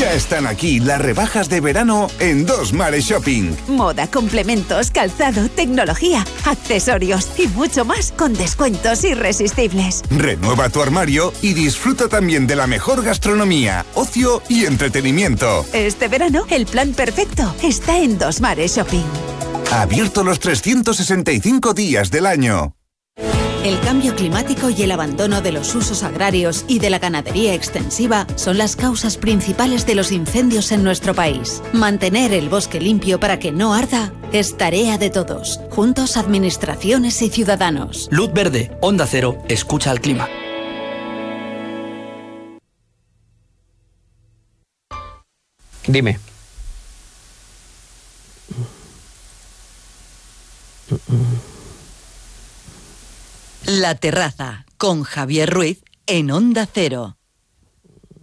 Ya están aquí las rebajas de verano en Dos Mares Shopping. Moda, complementos, calzado, tecnología, accesorios y mucho más con descuentos irresistibles. Renueva tu armario y disfruta también de la mejor gastronomía, ocio y entretenimiento. Este verano, el plan perfecto está en Dos Mares Shopping. Abierto los 365 días del año. El cambio climático y el abandono de los usos agrarios y de la ganadería extensiva son las causas principales de los incendios en nuestro país. Mantener el bosque limpio para que no arda es tarea de todos, juntos administraciones y ciudadanos. Luz verde, Onda Cero, escucha al clima. Dime. La Terraza, con Javier Ruiz, en Onda Cero.